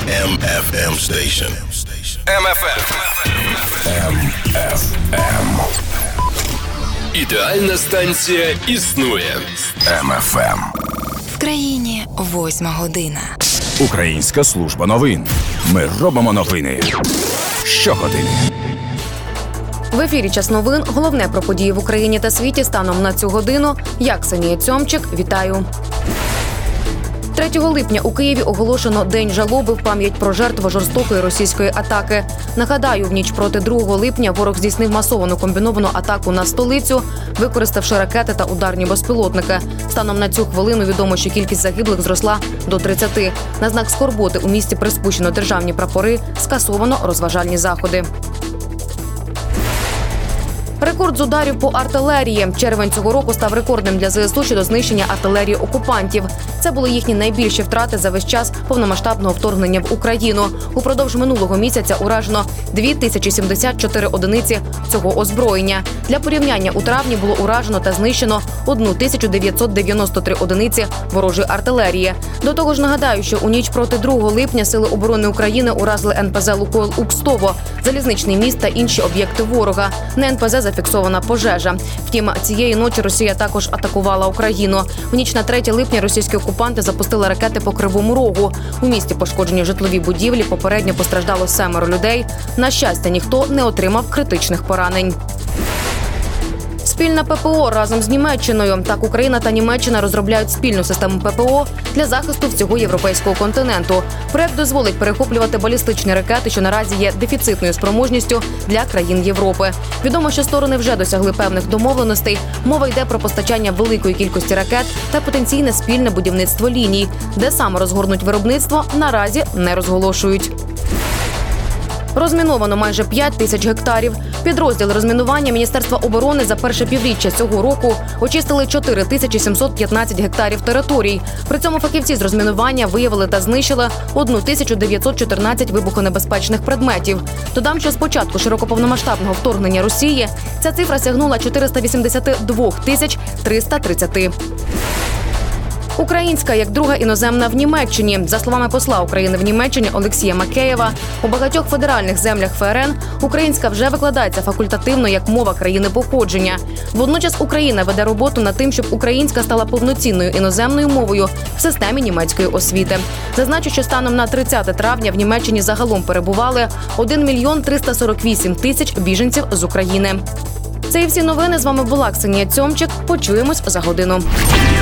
MFM Station. MFM. Ідеальна станція існує. MFM. В країні 8 година. Українська служба новин. Ми робимо новини щогодини. В ефірі «Час новин». Головне про події в Україні та світі станом на цю годину. Я, Ксенія Цьомчик, вітаю. 3 липня у Києві оголошено День жалоби в пам'ять про жертв жорстокої російської атаки. Нагадаю, в ніч проти 2 липня ворог здійснив масовану комбіновану атаку на столицю, використавши ракети та ударні безпілотники. Станом на цю хвилину відомо, що кількість загиблих зросла до 30. На знак скорботи у місті приспущено державні прапори, скасовано розважальні заходи. Рекорд з ударів по артилерії. Червень цього року став рекордним для ЗСУ щодо знищення артилерії окупантів. Це були їхні найбільші втрати за весь час повномасштабного вторгнення в Україну. Упродовж минулого місяця уражено 2074 одиниці цього озброєння. Для порівняння, у травні було уражено та знищено 1993 одиниці ворожої артилерії. До того ж, нагадаю, що у ніч проти 2 липня Сили оборони України уразили НПЗ «Лукойл» Укстово, залізничний міст та інші об'єкти ворога. На НПЗ зафіксована пожежа. Втім, цієї ночі Росія також атакувала Україну. В ніч на 3 липня російські окупанти запустили ракети по Кривому Рогу. У місті пошкоджені житлові будівлі, попередньо постраждало 7 людей. На щастя, ніхто не отримав критичних поранень. Спільна ППО разом з Німеччиною. Так, Україна та Німеччина розробляють спільну систему ППО для захисту всього європейського континенту. Проект дозволить перехоплювати балістичні ракети, що наразі є дефіцитною спроможністю для країн Європи. Відомо, що сторони вже досягли певних домовленостей. Мова йде про постачання великої кількості ракет та потенційне спільне будівництво ліній. Де саме розгорнуть виробництво, наразі не розголошують. Розміновано майже 5 тисяч гектарів. Підрозділ розмінування Міністерства оборони за перше півріччя цього року очистили 4715 гектарів територій. При цьому фахівці з розмінування виявили та знищили 1914 вибухонебезпечних предметів. Додам, що з початку широкоповномасштабного вторгнення Росії ця цифра сягнула 482 330. Українська як друга іноземна в Німеччині. За словами посла України в Німеччині Олексія Макеєва, у багатьох федеральних землях ФРН українська вже викладається факультативно як мова країни походження. Водночас Україна веде роботу над тим, щоб українська стала повноцінною іноземною мовою в системі німецької освіти. Зазначу, що станом на 30 травня в Німеччині загалом перебували 1 мільйон 348 тисяч біженців з України. Це і всі новини. З вами була Ксенія Цьомчик. Почуємось за годину.